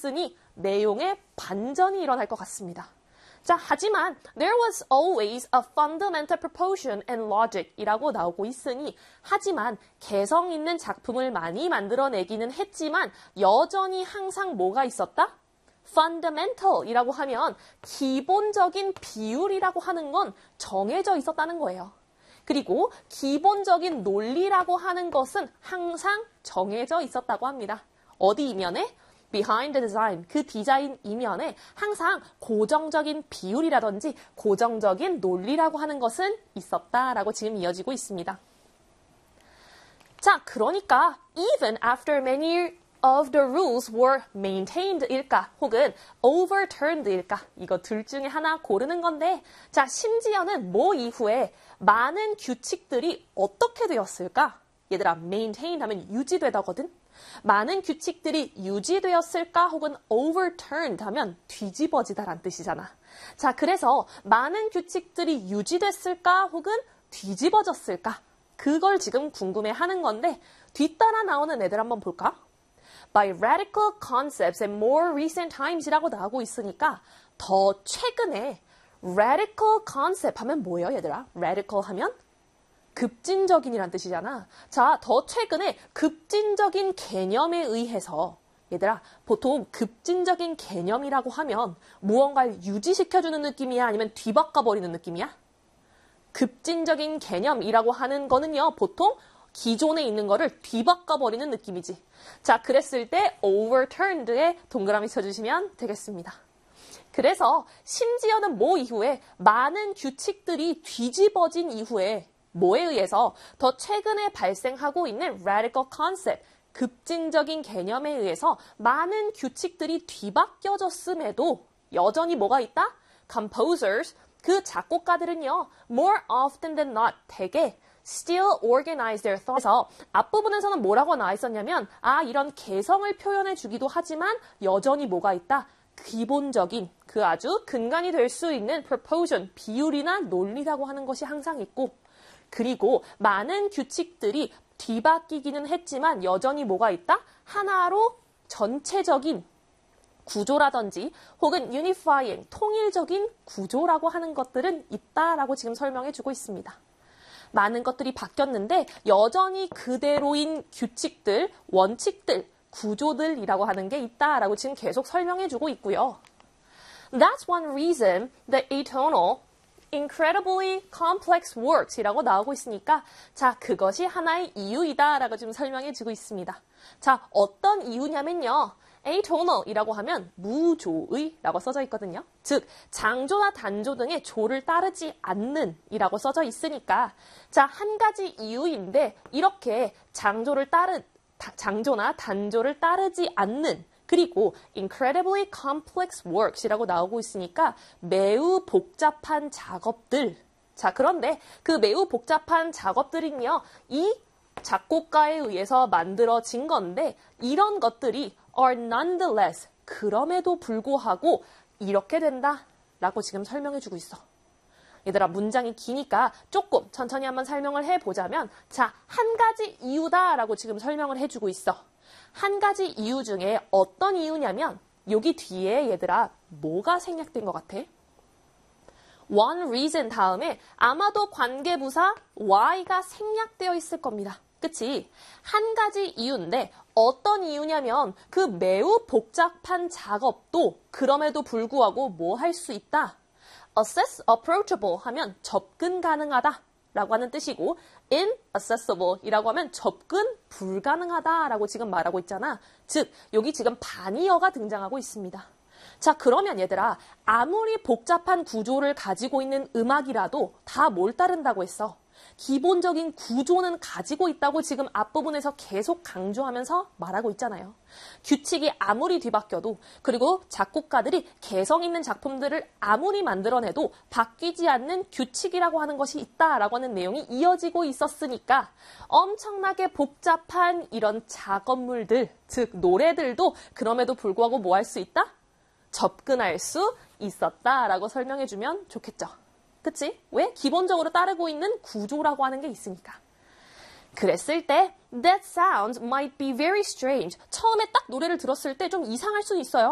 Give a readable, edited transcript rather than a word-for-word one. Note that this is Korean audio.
있으니 내용의 반전이 일어날 것 같습니다. 자, 하지만 there was always a fundamental proportion and logic 이라고 나오고 있으니 하지만 개성 있는 작품을 많이 만들어내기는 했지만 여전히 항상 뭐가 있었다? fundamental 이라고 하면 기본적인 비율이라고 하는 건 정해져 있었다는 거예요. 그리고 기본적인 논리라고 하는 것은 항상 정해져 있었다고 합니다. 어디 이면에? behind the design, 그 디자인 이면에 항상 고정적인 비율이라든지 고정적인 논리라고 하는 것은 있었다라고 지금 이어지고 있습니다. 자, 그러니까 even after many of the rules were maintained일까 혹은 overturned일까 이거 둘 중에 하나 고르는 건데 자, 심지어는 뭐 이후에 많은 규칙들이 어떻게 되었을까? 얘들아, maintained 하면 유지되다거든? 많은 규칙들이 유지되었을까 혹은 overturned 하면 뒤집어지다란 뜻이잖아. 자, 그래서 많은 규칙들이 유지됐을까 혹은 뒤집어졌을까? 그걸 지금 궁금해하는 건데 뒤따라 나오는 애들 한번 볼까? By radical concepts and more recent times이라고 나오고 있으니까 더 최근에 radical concept 하면 뭐예요, 얘들아? radical 하면 급진적인이란 뜻이잖아. 자, 더 최근에 급진적인 개념에 의해서 얘들아, 보통 급진적인 개념이라고 하면 무언가를 유지시켜주는 느낌이야? 아니면 뒤바꿔버리는 느낌이야? 급진적인 개념이라고 하는 거는요, 보통 기존에 있는 거를 뒤바꿔버리는 느낌이지. 자, 그랬을 때 overturned에 동그라미 쳐주시면 되겠습니다. 그래서 심지어는 뭐 이후에 많은 규칙들이 뒤집어진 이후에 뭐에 의해서 더 최근에 발생하고 있는 radical concept, 급진적인 개념에 의해서 많은 규칙들이 뒤바뀌어졌음에도 여전히 뭐가 있다? Composers, 그 작곡가들은요, more often than not, 대개 still organize their thoughts. 앞부분에서는 뭐라고 나와 있었냐면 이런 개성을 표현해 주기도 하지만 여전히 뭐가 있다? 기본적인, 그 아주 근간이 될 수 있는 proportion, 비율이나 논리라고 하는 것이 항상 있고 그리고 많은 규칙들이 뒤바뀌기는 했지만 여전히 뭐가 있다? 하나로 전체적인 구조라든지 혹은 unifying, 통일적인 구조라고 하는 것들은 있다라고 지금 설명해 주고 있습니다. 많은 것들이 바뀌었는데 여전히 그대로인 규칙들, 원칙들, 구조들이라고 하는 게 있다라고 지금 계속 설명해 주고 있고요. That's one reason the atonal incredibly complex works 이라고 나오고 있으니까 자, 그것이 하나의 이유이다 라고 지금 설명해 주고 있습니다. 자, 어떤 이유냐면요. atonal 이라고 하면 무조의 라고 써져 있거든요. 즉, 장조나 단조 등의 조를 따르지 않는 이라고 써져 있으니까 자, 한 가지 이유인데 이렇게 장조나 단조를 따르지 않는 그리고 incredibly complex works이라고 나오고 있으니까 매우 복잡한 작업들. 자, 그런데 그 매우 복잡한 작업들은요, 이 작곡가에 의해서 만들어진 건데 이런 것들이 are nonetheless, 그럼에도 불구하고 이렇게 된다라고 지금 설명해주고 있어. 얘들아, 문장이 기니까 조금 천천히 한번 설명을 해보자면 자, 한 가지 이유다라고 지금 설명을 해주고 있어. 한 가지 이유 중에 어떤 이유냐면 여기 뒤에 얘들아 뭐가 생략된 것 같아? one reason 다음에 아마도 관계부사 why가 생략되어 있을 겁니다. 그치? 한 가지 이유인데 어떤 이유냐면 그 매우 복잡한 작업도 그럼에도 불구하고 뭐 할 수 있다? assess approachable 하면 접근 가능하다 라고 하는 뜻이고 inaccessible 이라고 하면 접근 불가능하다라고 지금 말하고 있잖아. 즉, 여기 지금 반의어가 등장하고 있습니다. 자, 그러면 얘들아, 아무리 복잡한 구조를 가지고 있는 음악이라도 다 뭘 따른다고 했어? 기본적인 구조는 가지고 있다고 지금 앞부분에서 계속 강조하면서 말하고 있잖아요. 규칙이 아무리 뒤바뀌어도 그리고 작곡가들이 개성 있는 작품들을 아무리 만들어내도 바뀌지 않는 규칙이라고 하는 것이 있다라고 하는 내용이 이어지고 있었으니까 엄청나게 복잡한 이런 작업물들, 즉 노래들도 그럼에도 불구하고 뭐 할 수 있다? 접근할 수 있었다라고 설명해주면 좋겠죠. 그치? 왜? 기본적으로 따르고 있는 구조라고 하는 게 있으니까. 그랬을 때 that sounds might be very strange. 처음에 딱 노래를 들었을 때 좀 이상할 수 있어요.